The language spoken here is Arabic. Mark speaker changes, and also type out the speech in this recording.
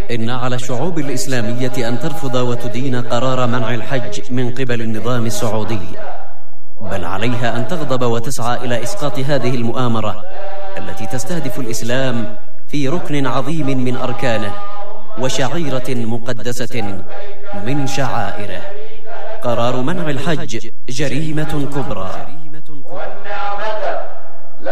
Speaker 1: إن على الشعوب الإسلامية أن ترفض وتدين قرار منع الحج من قبل النظام السعودي، بل عليها أن تغضب وتسعى إلى إسقاط هذه المؤامرة التي تستهدف الإسلام في ركن عظيم من أركانه وشعيرة مقدسة من شعائره. قرار منع الحج جريمة كبرى